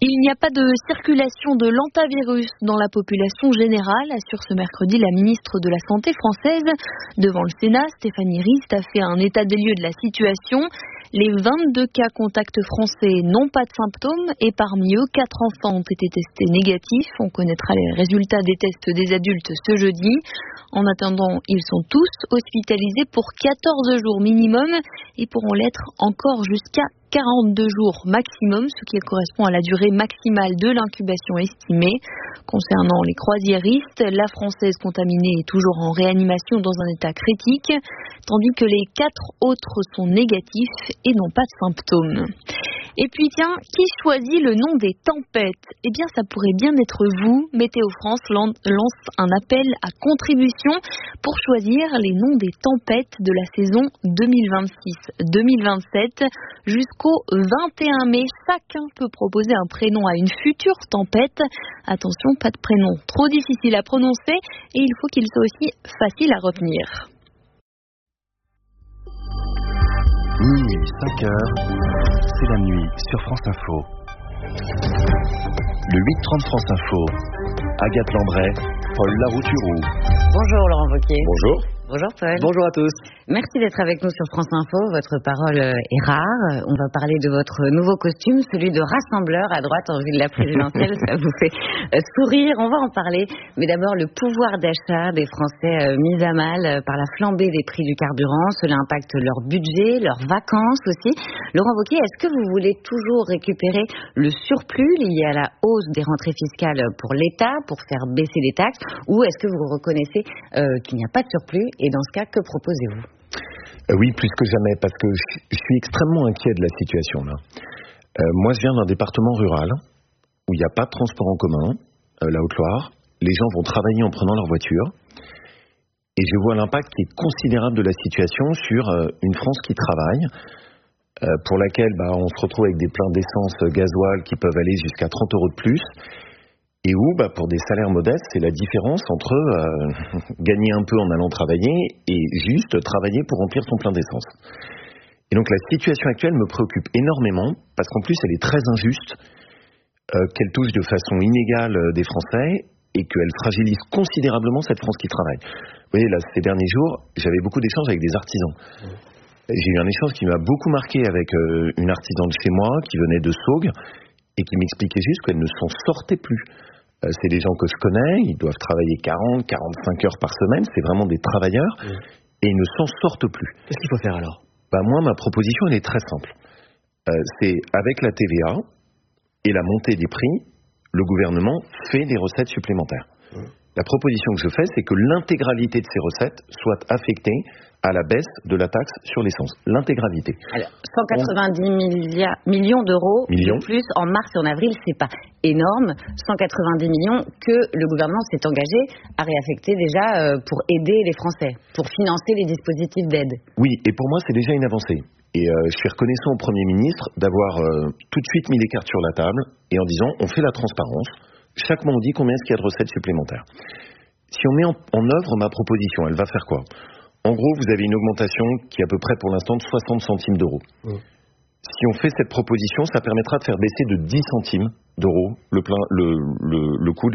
Il n'y a pas de circulation de l'hantavirus dans la population générale, assure ce mercredi la ministre de la Santé française. Devant le Sénat, Stéphanie Rist a fait un état des lieux de la situation. Les 22 cas contacts français n'ont pas de symptômes et parmi eux, 4 enfants ont été testés négatifs. On connaîtra les résultats des tests des adultes ce jeudi. En attendant, ils sont tous hospitalisés pour 14 jours minimum et pourront l'être encore jusqu'à 42 jours maximum, ce qui correspond à la durée maximale de l'incubation estimée. Concernant les croisiéristes, la Française contaminée est toujours en réanimation dans un état critique, tandis que les 4 autres sont négatifs et n'ont pas de symptômes. Et puis tiens, qui choisit le nom des tempêtes ? Eh bien ça pourrait bien être vous. Météo France lance un appel à contribution pour choisir les noms des tempêtes de la saison 2026-2027 jusqu'au 21 mai. Chacun peut proposer un prénom à une future tempête. Attention, pas de prénom trop difficile à prononcer et il faut qu'il soit aussi facile à retenir. Minuit, 5 heures, c'est la nuit sur France Info. Le 8h30 France Info, Agathe Lambray, Paul Larouturou. Bonjour Laurent Wauquiez. Bonjour. Bonjour Paul. Bonjour à tous. Merci d'être avec nous sur France Info. Votre parole est rare. On va parler de votre nouveau costume, celui de rassembleur à droite en vue de la présidentielle. Ça vous fait sourire. On va en parler. Mais d'abord, le pouvoir d'achat des Français mis à mal par la flambée des prix du carburant. Cela impacte leur budget, leurs vacances aussi. Laurent Wauquiez, est-ce que vous voulez toujours récupérer le surplus lié à la hausse des rentrées fiscales pour l'État, pour faire baisser les taxes, ou est-ce que vous reconnaissez qu'il n'y a pas de surplus? Et dans ce cas, que proposez-vous ? Oui, plus que jamais, parce que je suis extrêmement inquiet de la situation là. Moi, je viens d'un département rural où il n'y a pas de transport en commun, la Haute-Loire. Les gens vont travailler en prenant leur voiture. Et je vois l'impact qui est considérable de la situation sur une France qui travaille, pour laquelle on se retrouve avec des pleins d'essence gasoil qui peuvent aller jusqu'à 30 € de plus. Et où, pour des salaires modestes, c'est la différence entre gagner un peu en allant travailler et juste travailler pour remplir son plein d'essence. Et donc la situation actuelle me préoccupe énormément, parce qu'en plus elle est très injuste, qu'elle touche de façon inégale des Français et qu'elle fragilise considérablement cette France qui travaille. Vous voyez, là, ces derniers jours, j'avais beaucoup d'échanges avec des artisans. J'ai eu un échange qui m'a beaucoup marqué avec une artisane de chez moi qui venait de Saugues et qui m'expliquait juste qu'elle ne s'en sortait plus. C'est des gens que je connais, ils doivent travailler 40, 45 heures par semaine, c'est vraiment des travailleurs, et ils ne s'en sortent plus. Qu'est-ce qu'il faut faire alors ? Moi, ma proposition, elle est très simple. C'est avec la TVA et la montée des prix, le gouvernement fait des recettes supplémentaires. La proposition que je fais, c'est que l'intégralité de ces recettes soit affectée à la baisse de la taxe sur l'essence. L'intégralité. Alors, 190 millions d'euros de plus en mars et en avril, c'est pas énorme. 190 millions que le gouvernement s'est engagé à réaffecter déjà pour aider les Français, pour financer les dispositifs d'aide. Oui, et pour moi, c'est déjà une avancée. Et je suis reconnaissant au Premier ministre d'avoir tout de suite mis les cartes sur la table et en disant, on fait la transparence. Chaque mois, on dit combien est-ce qu'il y a de recettes supplémentaires. Si on met en œuvre ma proposition, elle va faire quoi ? En gros, vous avez une augmentation qui est à peu près pour l'instant de 60 centimes d'euros. Si on fait cette proposition, ça permettra de faire baisser de 10 centimes d'euros le coût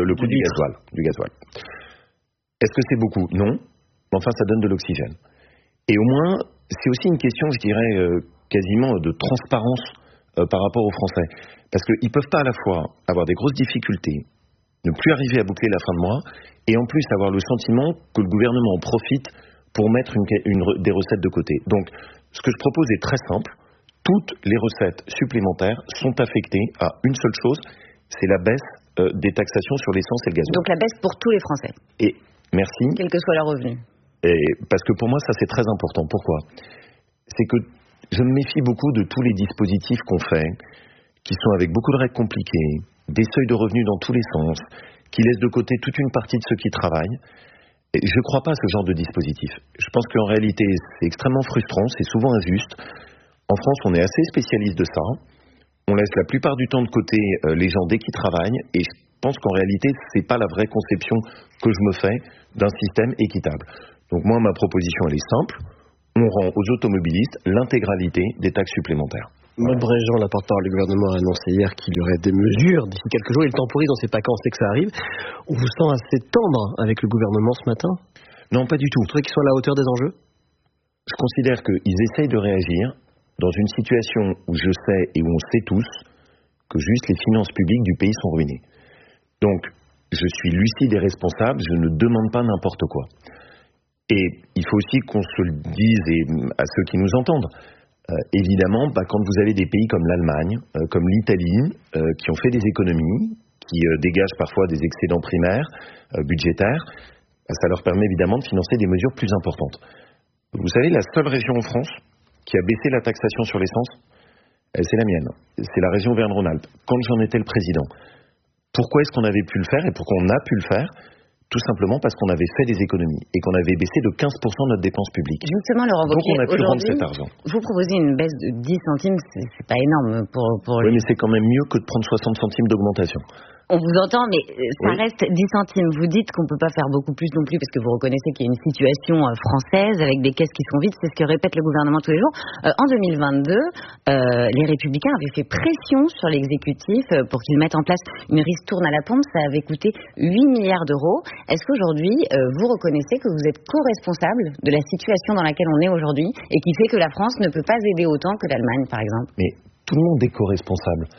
du gasoil. Est-ce que c'est beaucoup ? Non. Mais enfin, ça donne de l'oxygène. Et au moins, c'est aussi une question, je dirais, quasiment de transparence par rapport aux Français. Parce qu'ils ne peuvent pas à la fois avoir des grosses difficultés, ne plus arriver à boucler la fin de mois, et en plus avoir le sentiment que le gouvernement en profite pour mettre des recettes de côté. Donc, ce que je propose est très simple. Toutes les recettes supplémentaires sont affectées à une seule chose, c'est la baisse des taxations sur l'essence et le gasoil. Donc la baisse pour tous les Français. Et merci. Quel que soit leur revenu. Et parce que pour moi, ça c'est très important. Pourquoi ? C'est que je me méfie beaucoup de tous les dispositifs qu'on fait, qui sont avec beaucoup de règles compliquées, des seuils de revenus dans tous les sens, qui laissent de côté toute une partie de ceux qui travaillent. Et je ne crois pas à ce genre de dispositif. Je pense qu'en réalité, c'est extrêmement frustrant, c'est souvent injuste. En France, on est assez spécialiste de ça. On laisse la plupart du temps de côté les gens dès qu'ils travaillent, et je pense qu'en réalité, ce n'est pas la vraie conception que je me fais d'un système équitable. Donc moi, ma proposition, elle est simple. On rend aux automobilistes l'intégralité des taxes supplémentaires. Maud Bréjean, la porte-parole du gouvernement, a annoncé hier qu'il y aurait des mesures d'ici quelques jours. Il temporise, on ne sait pas quand, on sait que ça arrive. On vous sent assez tendre avec le gouvernement ce matin? Non, pas du tout. Vous trouvez qu'ils sont à la hauteur des enjeux? Je considère qu'ils essayent de réagir dans une situation où je sais et où on sait tous que juste les finances publiques du pays sont ruinées. Donc, je suis lucide et responsable, je ne demande pas n'importe quoi. Et il faut aussi qu'on se le dise et à ceux qui nous entendent. Évidemment, quand vous avez des pays comme l'Allemagne, comme l'Italie, qui ont fait des économies, qui dégagent parfois des excédents primaires, budgétaires, ça leur permet évidemment de financer des mesures plus importantes. Vous savez, la seule région en France qui a baissé la taxation sur l'essence, c'est la mienne. C'est la région Auvergne-Rhône-Alpes, quand j'en étais le président. Pourquoi est-ce qu'on avait pu le faire et pourquoi on a pu le faire? Tout simplement parce qu'on avait fait des économies et qu'on avait baissé de 15% notre dépense publique. Justement, Laurent Wauquiez, donc on a pu rendre cet argent. Vous proposez une baisse de 10 centimes, c'est pas énorme pour oui, mais c'est quand même mieux que de prendre 60 centimes d'augmentation. On vous entend, mais ça reste 10 centimes. Vous dites qu'on ne peut pas faire beaucoup plus non plus parce que vous reconnaissez qu'il y a une situation française avec des caisses qui sont vides. C'est ce que répète le gouvernement tous les jours. En 2022, les Républicains avaient fait pression sur l'exécutif pour qu'il mette en place une ristourne à la pompe. Ça avait coûté 8 milliards d'euros. Est-ce qu'aujourd'hui, vous reconnaissez que vous êtes co-responsable de la situation dans laquelle on est aujourd'hui et qui fait que la France ne peut pas aider autant que l'Allemagne, par exemple? Mais tout le monde est co-responsable.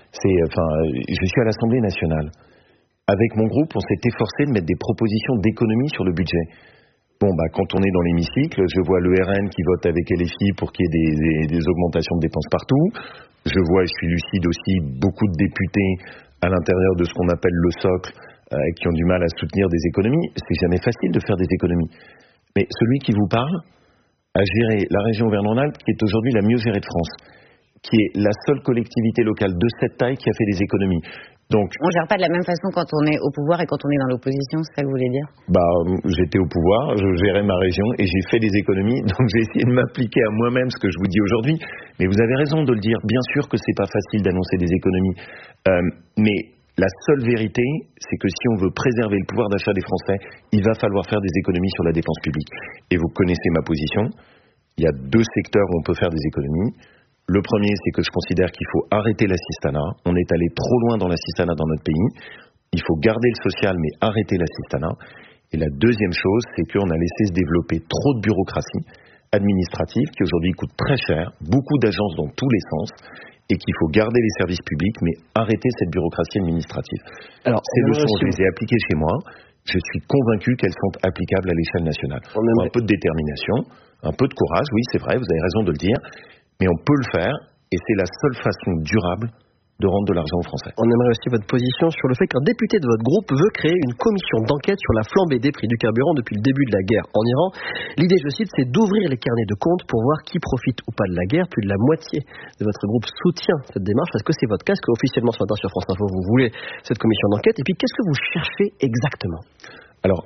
Je suis à l'Assemblée nationale. Avec mon groupe, on s'est efforcé de mettre des propositions d'économie sur le budget. Quand on est dans l'hémicycle, je vois le RN qui vote avec LFI pour qu'il y ait des augmentations de dépenses partout. Je vois, et je suis lucide aussi, beaucoup de députés à l'intérieur de ce qu'on appelle le socle, qui ont du mal à soutenir des économies. C'est jamais facile de faire des économies. Mais celui qui vous parle a géré la région Auvergne-Rhône-Alpes, qui est aujourd'hui la mieux gérée de France, qui est la seule collectivité locale de cette taille qui a fait des économies. Donc, on ne gère pas de la même façon quand on est au pouvoir et quand on est dans l'opposition, c'est ça que vous voulez dire? J'étais au pouvoir, je gérais ma région et j'ai fait des économies, donc j'ai essayé de m'appliquer à moi-même ce que je vous dis aujourd'hui. Mais vous avez raison de le dire, bien sûr que c'est pas facile d'annoncer des économies. Mais la seule vérité, c'est que si on veut préserver le pouvoir d'achat des Français, il va falloir faire des économies sur la dépense publique. Et vous connaissez ma position, il y a 2 secteurs où on peut faire des économies. Le premier, c'est que je considère qu'il faut arrêter l'assistanat. On est allé trop loin dans l'assistanat dans notre pays. Il faut garder le social, mais arrêter l'assistanat. Et la deuxième chose, c'est qu'on a laissé se développer trop de bureaucratie administrative qui aujourd'hui coûte très cher, beaucoup d'agences dans tous les sens, et qu'il faut garder les services publics, mais arrêter cette bureaucratie administrative. Alors, ces leçons, je les ai appliquées chez moi. Je suis convaincu qu'elles sont applicables à l'échelle nationale. Un peu de détermination, un peu de courage, oui, c'est vrai, vous avez raison de le dire. Mais on peut le faire, et c'est la seule façon durable de rendre de l'argent aux Français. On aimerait aussi votre position sur le fait qu'un député de votre groupe veut créer une commission d'enquête sur la flambée des prix du carburant depuis le début de la guerre en Iran. L'idée, je cite, c'est d'ouvrir les carnets de comptes pour voir qui profite ou pas de la guerre. Plus de la moitié de votre groupe soutient cette démarche. Est-ce que c'est votre cas? Est-ce qu'officiellement ce matin sur France Info, vous voulez cette commission d'enquête? Et puis, qu'est-ce que vous cherchez exactement? Alors,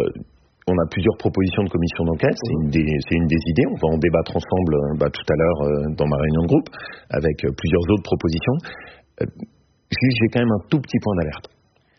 on a plusieurs propositions de commission d'enquête, c'est une des idées, on va en débattre ensemble tout à l'heure dans ma réunion de groupe, avec plusieurs autres propositions. J'ai quand même un tout petit point d'alerte.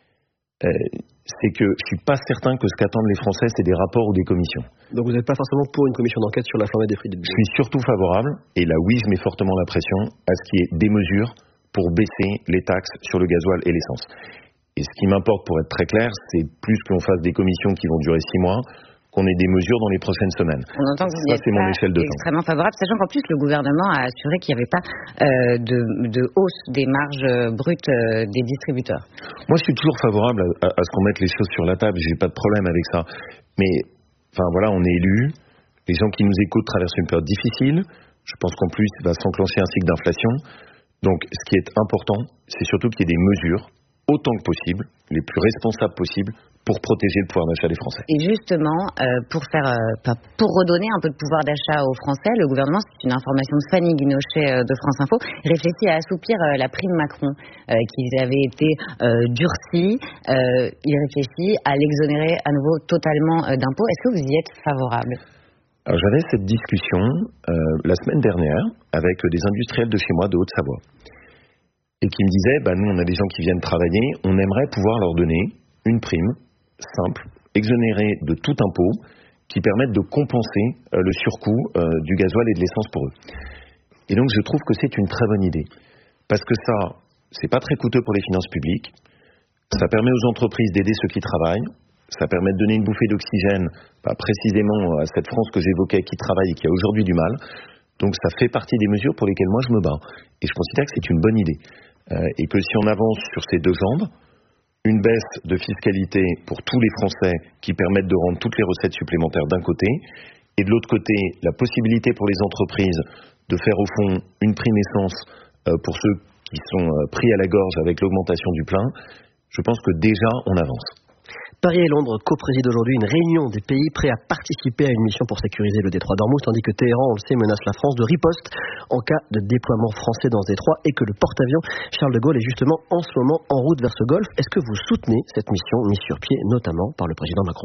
C'est que je suis pas certain que ce qu'attendent les Français, c'est des rapports ou des commissions. Donc vous n'êtes pas forcément pour une commission d'enquête sur la flambée des prix du budget? Je suis surtout favorable, et là oui, je mets fortement la pression, à ce qu'il y ait des mesures pour baisser les taxes sur le gasoil et l'essence. Et ce qui m'importe, pour être très clair, c'est plus qu'on fasse des commissions qui vont durer 6 mois, qu'on ait des mesures dans les prochaines semaines. On entend que vous êtes extrêmement favorable, sachant qu'en plus le gouvernement a assuré qu'il n'y avait pas de hausse des marges brutes des distributeurs. Moi, je suis toujours favorable à ce qu'on mette les choses sur la table. J'ai pas de problème avec ça. Mais, on est élus. Les gens qui nous écoutent traversent une période difficile. Je pense qu'en plus, il va s'enclencher un cycle d'inflation. Donc, ce qui est important, c'est surtout qu'il y ait des mesures autant que possible, les plus responsables possibles, pour protéger le pouvoir d'achat des Français. Et justement, pour redonner un peu de pouvoir d'achat aux Français, le gouvernement, c'est une information de Fanny Guinochet de France Info, réfléchit à assouplir la prime Macron, qui avait été durcie. Il réfléchit à l'exonérer à nouveau totalement d'impôts. Est-ce que vous y êtes favorable? Alors, j'avais cette discussion la semaine dernière avec des industriels de chez moi, de Haute-Savoie, et qui me disaient, nous on a des gens qui viennent travailler, on aimerait pouvoir leur donner une prime simple, exonérée de tout impôt, qui permette de compenser le surcoût du gasoil et de l'essence pour eux. Et donc je trouve que c'est une très bonne idée. Parce que ça, c'est pas très coûteux pour les finances publiques. Ça permet aux entreprises d'aider ceux qui travaillent. Ça permet de donner une bouffée d'oxygène, précisément à cette France que j'évoquais, qui travaille et qui a aujourd'hui du mal. Donc ça fait partie des mesures pour lesquelles moi je me bats. Et je considère que c'est une bonne idée. Et que si on avance sur ces deux jambes, une baisse de fiscalité pour tous les Français qui permettent de rendre toutes les recettes supplémentaires d'un côté, et de l'autre côté, la possibilité pour les entreprises de faire au fond une prime essence pour ceux qui sont pris à la gorge avec l'augmentation du plein, je pense que déjà on avance. Paris et Londres co-président aujourd'hui une réunion des pays prêts à participer à une mission pour sécuriser le détroit d'Ormuz, tandis que Téhéran, on le sait, menace la France de riposte en cas de déploiement français dans ce détroit et que le porte-avions Charles de Gaulle est justement en ce moment en route vers ce golfe. Est-ce que vous soutenez cette mission mise sur pied, notamment par le président Macron ?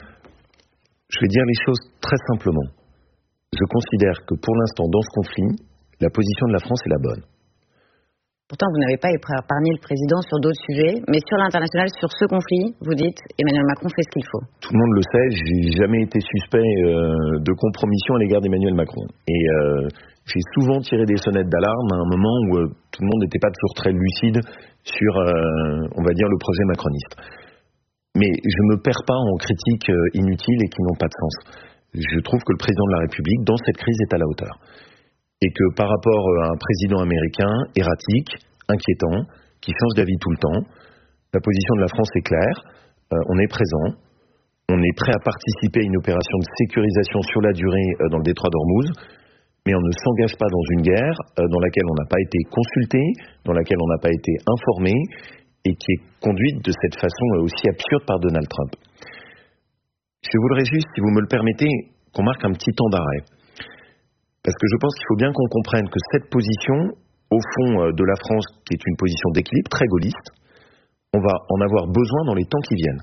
Je vais dire les choses très simplement. Je considère que pour l'instant, dans ce conflit, la position de la France est la bonne. Pourtant, vous n'avez pas épargné le président sur d'autres sujets, mais sur l'international, sur ce conflit, vous dites Emmanuel Macron fait ce qu'il faut. Tout le monde le sait, j'ai jamais été suspect de compromission à l'égard d'Emmanuel Macron. Et j'ai souvent tiré des sonnettes d'alarme à un moment où tout le monde n'était pas toujours très lucide sur, on va dire, le projet macroniste. Mais je ne me perds pas en critiques inutiles et qui n'ont pas de sens. Je trouve que le président de la République, dans cette crise, est à la hauteur. Et que par rapport à un président américain erratique, inquiétant, qui change d'avis tout le temps, la position de la France est claire, on est présent, on est prêt à participer à une opération de sécurisation sur la durée dans le détroit d'Ormuz, mais on ne s'engage pas dans une guerre dans laquelle on n'a pas été consulté, dans laquelle on n'a pas été informé, et qui est conduite de cette façon aussi absurde par Donald Trump. Je voudrais juste, si vous me le permettez, qu'on marque un petit temps d'arrêt. Parce que je pense qu'il faut bien qu'on comprenne que cette position, au fond de la France, qui est une position d'équilibre très gaulliste, on va en avoir besoin dans les temps qui viennent.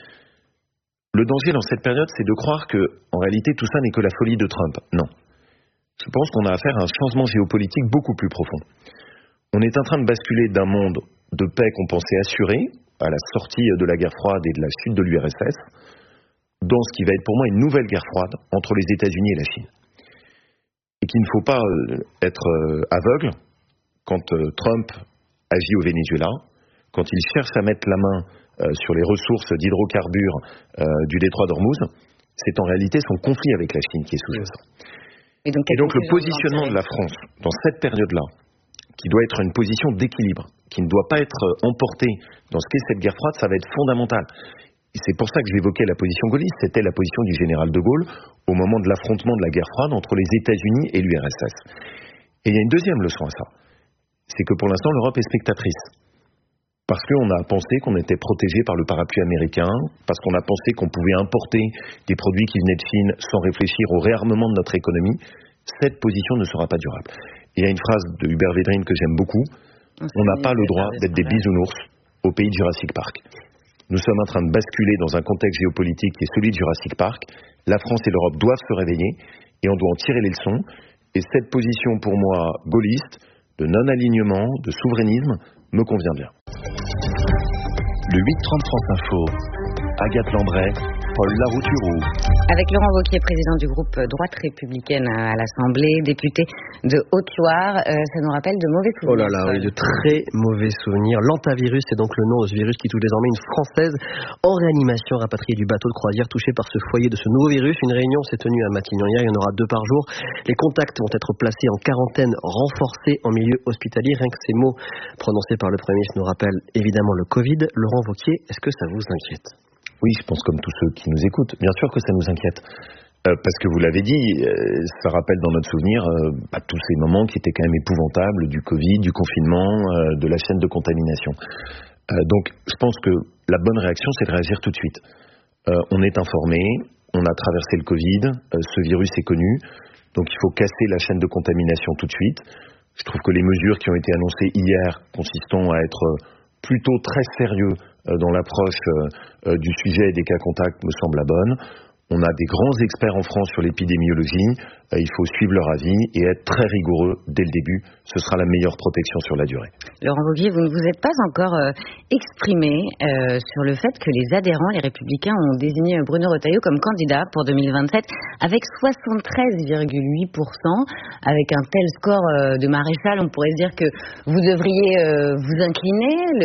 Le danger dans cette période, c'est de croire que, en réalité, tout ça n'est que la folie de Trump. Non. Je pense qu'on a affaire à un changement géopolitique beaucoup plus profond. On est en train de basculer d'un monde de paix qu'on pensait assuré, à la sortie de la guerre froide et de la chute de l'URSS, dans ce qui va être pour moi une nouvelle guerre froide entre les États-Unis et la Chine. Et qu'il ne faut pas être aveugle quand Trump agit au Venezuela, quand il cherche à mettre la main sur les ressources d'hydrocarbures du détroit d'Ormuz, c'est en réalité son conflit avec la Chine qui est sous-jacent. Et donc le positionnement de la France dans cette période-là, qui doit être une position d'équilibre, qui ne doit pas être emportée dans ce qu'est cette guerre froide, ça va être fondamental. Et c'est pour ça que j'évoquais la position gaulliste, c'était la position du général de Gaulle au moment de l'affrontement de la guerre froide entre les États-Unis et l'URSS. Et il y a une deuxième leçon à ça, c'est que pour l'instant l'Europe est spectatrice. Parce qu'on a pensé qu'on était protégé par le parapluie américain, parce qu'on a pensé qu'on pouvait importer des produits qui venaient de Chine sans réfléchir au réarmement de notre économie. Cette position ne sera pas durable. Il y a une phrase de Hubert Védrine que j'aime beaucoup, on n'a pas le droit d'être des bisounours au pays de Jurassic Park. Nous sommes en train de basculer dans un contexte géopolitique qui est celui de Jurassic Park. La France et l'Europe doivent se réveiller et on doit en tirer les leçons. Et cette position, pour moi, gaulliste, de non-alignement, de souverainisme, me convient bien. Le 8-30 France Info, Agathe Landray, Paul Larouturou. Avec Laurent Wauquiez, président du groupe Droite Républicaine à l'Assemblée, député de Haute-Loire, ça nous rappelle de mauvais souvenirs. Oh là là, oui, de très mauvais souvenirs. L'antavirus, c'est donc le nom de ce virus qui touche désormais une Française en réanimation, rapatriée du bateau de croisière touché par ce foyer de ce nouveau virus. Une réunion s'est tenue à Matignon hier, il y en aura 2 par jour. Les contacts vont être placés en quarantaine renforcée en milieu hospitalier. Rien que ces mots prononcés par le Premier ministre nous rappellent évidemment le Covid. Laurent Wauquiez, est-ce que ça vous inquiète ? Oui, je pense comme tous ceux qui nous écoutent. Bien sûr que ça nous inquiète. Parce que vous l'avez dit, ça rappelle dans notre souvenir tous ces moments qui étaient quand même épouvantables, du Covid, du confinement, de la chaîne de contamination. Donc je pense que la bonne réaction, c'est de réagir tout de suite. On est informé, on a traversé le Covid, ce virus est connu, donc il faut casser la chaîne de contamination tout de suite. Je trouve que les mesures qui ont été annoncées hier, consistant à être plutôt très sérieux dans l'approche du sujet et des cas contacts, me semblent la bonne. On a des grands experts en France sur l'épidémiologie. Il faut suivre leur avis et être très rigoureux dès le début. Ce sera la meilleure protection sur la durée. Laurent Wauquiez, vous ne vous êtes pas encore exprimé sur le fait que les adhérents, les Républicains, ont désigné Bruno Retailleau comme candidat pour 2027 avec 73,8%. Avec un tel score de maréchal, on pourrait se dire que vous devriez vous incliner.